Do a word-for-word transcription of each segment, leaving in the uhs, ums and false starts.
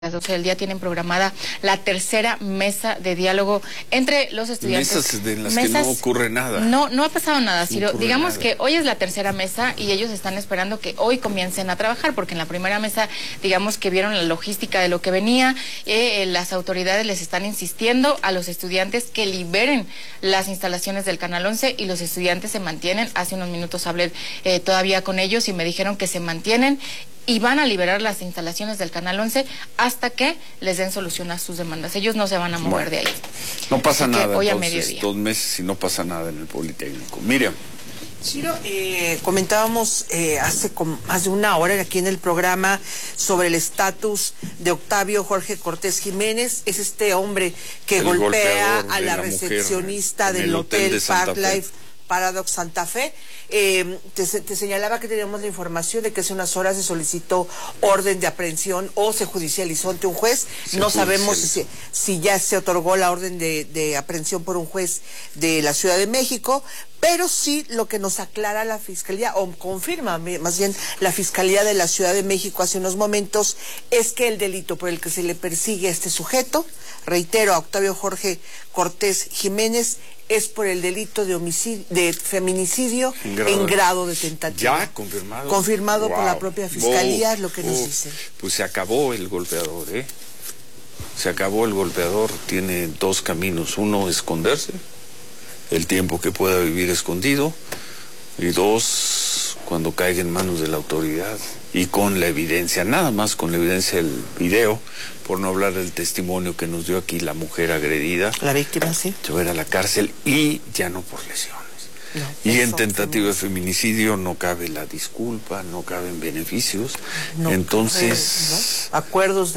las doce del día tienen programada la tercera mesa de diálogo entre los estudiantes. Mesas en las mesas, que no ocurre nada. No, no ha pasado nada, Ciro. No Digamos nada. que hoy es la tercera mesa y ellos están esperando que hoy comiencen a trabajar, porque en la primera mesa, digamos que vieron la logística de lo que venía, eh, las autoridades les están insistiendo a los estudiantes que liberen las instalaciones del Canal once y los estudiantes se mantienen. Hace unos minutos hablé eh, todavía con ellos y me dijeron que se mantienen y van a liberar las instalaciones del Canal once hasta que les den solución a sus demandas. Ellos no se van a mover bueno, de ahí. No pasa Así nada, hoy a entonces, mediodía. dos meses y no pasa nada en el Politécnico. Miriam. Ciro, eh, comentábamos eh, hace como más de una hora aquí en el programa sobre el estatus de Octavio Jorge Cortés Jiménez. Es este hombre que el golpea a la, la recepcionista mujer, del hotel de Park Life Paradox Santa Fe. Eh, te, te señalaba que teníamos la información de que hace unas horas se solicitó orden de aprehensión o se judicializó ante un juez. Se no sabemos si, si ya se otorgó la orden de, de aprehensión por un juez de la Ciudad de México, pero sí lo que nos aclara la Fiscalía, o confirma más bien la Fiscalía de la Ciudad de México hace unos momentos, es que el delito por el que se le persigue a este sujeto, reitero, a Octavio Jorge Cortés Jiménez, es por el delito de homicidio, de feminicidio en grado, en grado de tentativa. ¿Ya confirmado? Confirmado wow. por la propia Fiscalía, oh, es lo que oh, nos dice. Pues se acabó el golpeador, ¿eh? Se acabó el golpeador, tiene dos caminos. Uno, esconderse, el tiempo que pueda vivir escondido. Y dos, cuando caiga en manos de la autoridad. Y con la evidencia, nada más con la evidencia del video, por no hablar del testimonio que nos dio aquí la mujer agredida. La víctima, sí. Se va a ir a la cárcel y ya no por lesiones. No, y en tentativa de feminicidio no cabe la disculpa, no caben beneficios. No Entonces... Cabe, ¿no? Acuerdos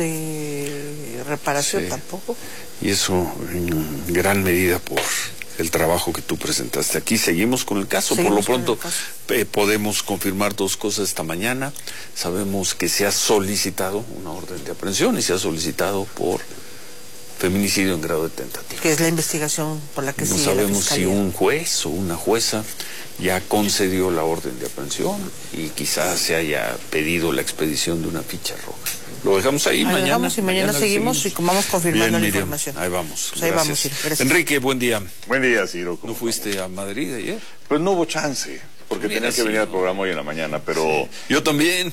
de reparación sí. tampoco. Y eso en gran medida por el trabajo que tú presentaste aquí. Seguimos con el caso. Seguimos por lo pronto eh, podemos confirmar dos cosas esta mañana. Sabemos que se ha solicitado una orden de aprehensión y se ha solicitado por feminicidio en grado de tentativa. Que es la investigación por la que no sigue sabemos la Fiscalía. Si un juez o una jueza ya concedió la orden de aprehensión y quizás se haya pedido la expedición de una ficha roja. Lo dejamos ahí, ahí mañana. Dejamos y mañana, mañana seguimos, seguimos y como vamos confirmando Bien, la Miriam, información. Ahí vamos. Pues ahí vamos, sí, Enrique, buen día. Buen día, Ciro. ¿No fuiste a Madrid ayer? Pues no hubo chance, porque tenía que venir al programa hoy en la mañana, pero... Sí. Yo también.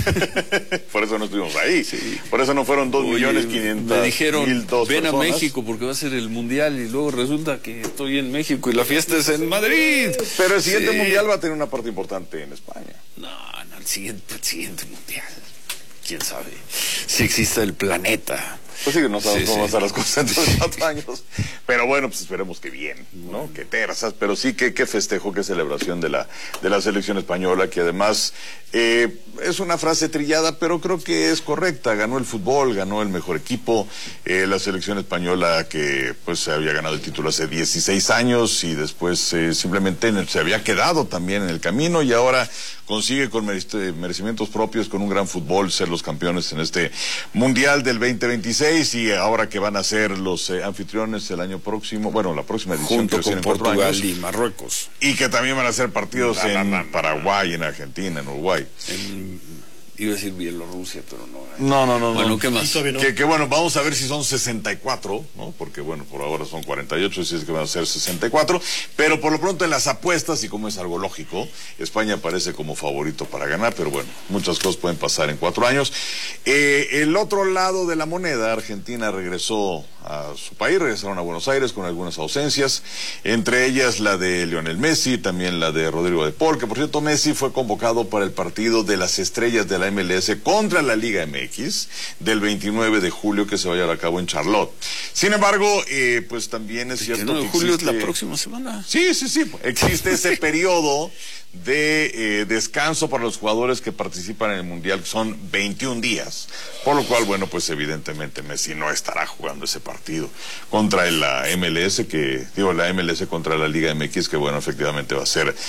Por eso no estuvimos ahí. Sí. Por eso no fueron dos millones quinientos. Me dijeron, mil dos ven personas. a México porque va a ser el Mundial y luego resulta que estoy en México y la fiesta es en Madrid. Pero el siguiente sí. Mundial va a tener una parte importante en España. No, no, el siguiente, el siguiente Mundial. ¿Quién sabe? Si existe el planeta. Pues sí, no sabemos sí, cómo van sí. a estar las cosas en los cuatro años. Pero bueno, pues esperemos que bien, ¿no? Que terzas, pero sí que, que festejo, que celebración de la, de la selección española, que además eh, es una frase trillada, pero creo que es correcta. Ganó el fútbol, ganó el mejor equipo. Eh, la selección española que pues se había ganado el título hace dieciséis años y después eh, simplemente se había quedado también en el camino y ahora consigue con merecimientos propios, con un gran fútbol, ser los campeones en este Mundial del veinte veintiséis. Y ahora que van a ser los eh, anfitriones el año próximo, bueno, la próxima edición junto con Portugal años, y Marruecos, y que también van a ser partidos la, la, en la, la, Paraguay, en Argentina, en Uruguay. En, iba a decir Bielorrusia, pero no. ¿eh? No, no, no. Bueno, no. ¿qué más? No. Que, que bueno, vamos a ver si son sesenta y cuatro, ¿no? Porque bueno, por ahora son cuarenta y ocho, si es que van a ser sesenta y cuatro. Pero por lo pronto en las apuestas, y como es algo lógico, España parece como favorito para ganar, pero bueno, muchas cosas pueden pasar en cuatro años. Eh, el otro lado de la moneda, Argentina regresó a su país, regresaron a Buenos Aires con algunas ausencias, entre ellas la de Lionel Messi, también la de Rodrigo de Paul, que por cierto Messi fue convocado para el partido de las estrellas de la M L S contra la Liga M X del veintinueve de julio que se va a llevar a cabo en Charlotte. Sin embargo, eh, pues también es cierto que el veintinueve de julio existe... es la próxima semana. Sí, sí, sí, existe ese periodo de eh, descanso para los jugadores que participan en el Mundial, que son veintiún días, por lo cual, bueno, pues evidentemente Messi no estará jugando ese partido contra la M L S, que digo, la M L S contra la Liga M X, que bueno, efectivamente va a ser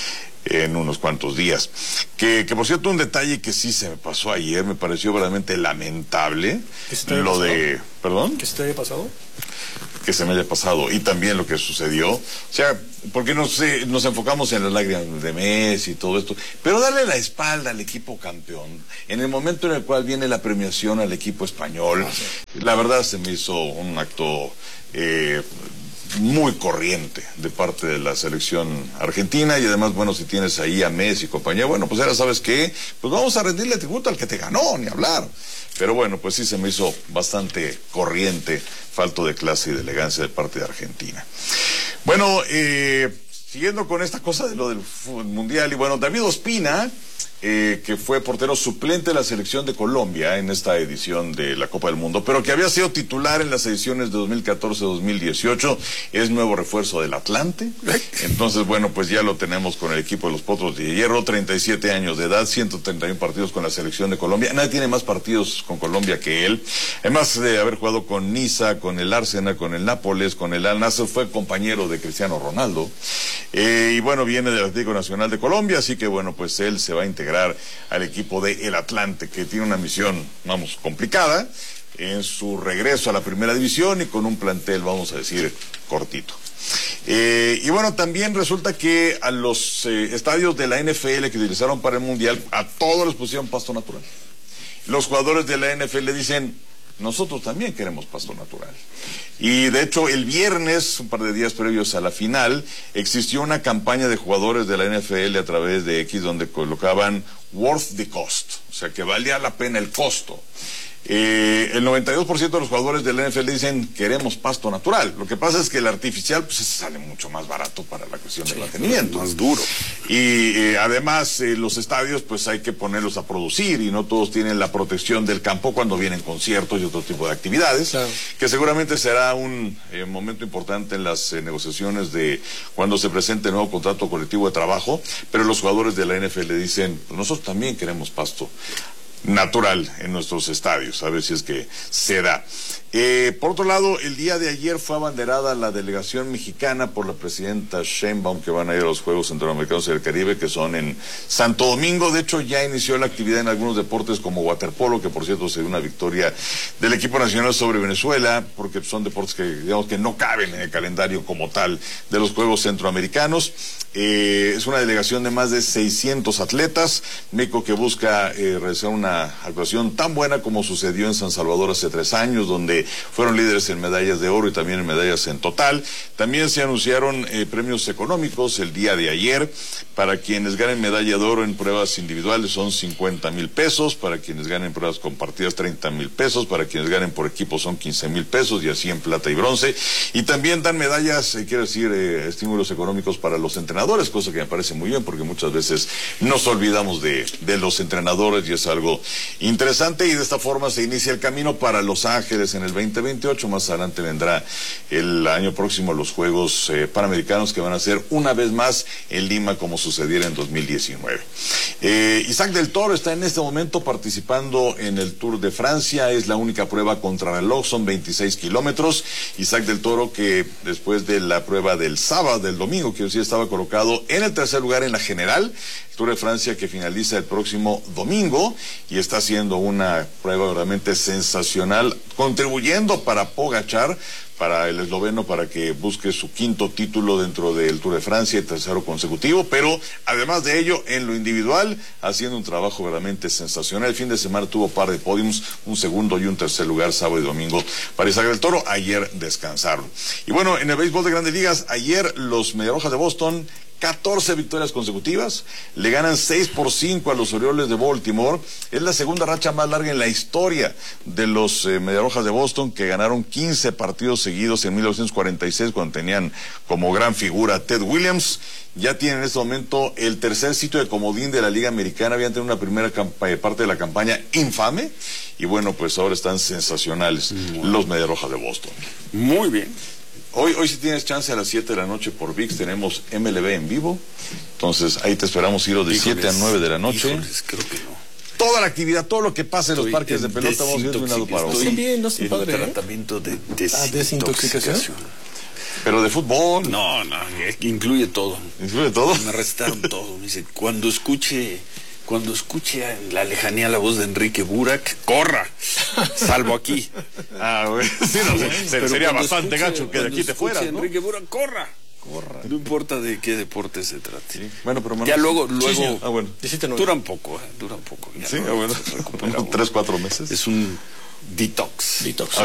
en unos cuantos días. Que, que por cierto, un detalle que sí se me pasó ayer, me pareció verdaderamente lamentable, lo de... ¿Perdón? ¿Qué se te haya pasado? Que se me haya pasado, y también lo que sucedió, o sea, porque nos, eh, nos enfocamos en las lágrimas de Messi y todo esto, pero darle la espalda al equipo campeón, en el momento en el cual viene la premiación al equipo español, ah, sí. La verdad se me hizo un acto eh, muy corriente de parte de la selección argentina, y además, bueno, si tienes ahí a Messi y compañía, bueno, pues ahora sabes qué, pues vamos a rendirle tributo al que te ganó, ni hablar. Pero bueno, pues sí se me hizo bastante corriente, falto de clase y de elegancia de parte de Argentina. Bueno, eh, siguiendo con esta cosa de lo del Mundial, y bueno, David Ospina, eh, que fue portero suplente de la selección de Colombia en esta edición de la Copa del Mundo, pero que había sido titular en las ediciones de dos mil catorce a dos mil dieciocho, es nuevo refuerzo del Atlante. Entonces, bueno, pues ya lo tenemos con el equipo de los Potros de Hierro, treinta y siete años de edad, ciento treinta y uno partidos con la selección de Colombia. Nadie tiene más partidos con Colombia que él. Además de haber jugado con Niza, con el Arsenal, con el Nápoles, con el Al Nassr, fue compañero de Cristiano Ronaldo. Eh, y bueno, viene del Atlético Nacional de Colombia, así que bueno, pues él se va a integrar al equipo de El Atlante, que tiene una misión, vamos, complicada en su regreso a la primera división y con un plantel, vamos a decir, cortito. Eh, y bueno, también resulta que a los eh, estadios de la N F L que utilizaron para el Mundial, a todos les pusieron pasto natural. Los jugadores de la N F L dicen, nosotros también queremos pasto natural. Y de hecho, el viernes, un par de días previos a la final, existió una campaña de jugadores de la N F L a través de X donde colocaban worth the cost, o sea que valía la pena el costo. Eh, el noventa y dos por ciento de los jugadores de la N F L dicen queremos pasto natural. Lo que pasa es que el artificial pues sale mucho más barato para la cuestión del mantenimiento, más duro. Y eh, además eh, los estadios pues hay que ponerlos a producir y no todos tienen la protección del campo cuando vienen conciertos y otro tipo de actividades, claro. Que seguramente será un eh, momento importante en las eh, negociaciones de cuando se presente el nuevo contrato colectivo de trabajo, pero los jugadores de la N F L dicen pues nosotros también queremos pasto natural en nuestros estadios, a ver si es que se da. Eh, por otro lado, el día de ayer fue abanderada la delegación mexicana por la presidenta Sheinbaum, que van a ir a los Juegos Centroamericanos y del Caribe, que son en Santo Domingo. De hecho, ya inició la actividad en algunos deportes como waterpolo, que por cierto se dio una victoria del equipo nacional sobre Venezuela, porque son deportes que digamos que no caben en el calendario como tal de los Juegos Centroamericanos. Eh, es una delegación de más de seiscientos atletas, México que busca eh, realizar una actuación tan buena como sucedió en San Salvador hace tres años, donde fueron líderes en medallas de oro y también en medallas en total. También se anunciaron eh, premios económicos el día de ayer. Para quienes ganen medalla de oro en pruebas individuales son cincuenta mil pesos, para quienes ganen pruebas compartidas treinta mil pesos, para quienes ganen por equipo son quince mil pesos, y así en plata y bronce. Y también dan medallas, eh, quiero decir, eh, estímulos económicos para los entrenadores, cosa que me parece muy bien porque muchas veces nos olvidamos de, de los entrenadores y es algo interesante, y de esta forma se inicia el camino para Los Ángeles en el veinte veintiocho. Más adelante vendrá el año próximo los Juegos eh, Panamericanos, que van a ser una vez más en Lima como sucediera en dos mil diecinueve. Eh, Isaac del Toro está en este momento participando en el Tour de Francia, es la única prueba contrarreloj, son veintiséis kilómetros. Isaac del Toro, que después de la prueba del sábado, del domingo, quiero decir, estaba colocado en el tercer lugar en la general, Tour de Francia que finaliza el próximo domingo, y está haciendo una prueba realmente sensacional, contribuyendo para Pogačar, para el esloveno, para que busque su quinto título dentro del Tour de Francia, el tercero consecutivo, pero además de ello, en lo individual, haciendo un trabajo verdaderamente sensacional. El fin de semana tuvo par de podiums, un segundo y un tercer lugar, sábado y domingo, para Isaac del Toro. Ayer descansaron. Y bueno, en el béisbol de Grandes Ligas, ayer los Medias Rojas de Boston, catorce victorias consecutivas, le ganan seis por cinco a los Orioles de Baltimore. Es la segunda racha más larga en la historia de los eh, Medias Rojas de Boston, que ganaron quince partidos seguidos en mil novecientos cuarenta y seis, cuando tenían como gran figura a Ted Williams. Ya tienen en este momento el tercer sitio de comodín de la Liga Americana. Habían tenido una primera parte de la campaña infame, y bueno, pues ahora están sensacionales Muy los Medias Rojas de Boston. Muy bien. Hoy, hoy si tienes chance a las siete de la noche por V I X tenemos M L B en vivo, entonces ahí te esperamos, ir de siete a nueve de la noche. Híjoles, creo que no. Toda la actividad, todo lo que pasa en los parques de pelota, vamos a ir de un lado para otro. Estoy bien, no está en padre, tratamiento de desintoxicación. Pero de fútbol. No, no, incluye todo. ¿Incluye todo? Me recetaron todo. Me dice, cuando escuche, cuando escuche en la lejanía la voz de Enrique Burak, corra, salvo aquí. Ah, güey. Sí, no, Bueno, se, sería bastante escuche, gacho que de aquí te fueras, ¿no? Enrique Burak, corra. Corra. No importa de qué deporte se trate. Sí. Bueno, pero ya luego, luego sí, ah, bueno. dura un poco, eh, dura un poco. Ya sí, no, ah, bueno. se recupera uno. Tres, cuatro meses. Es un detox. Detox.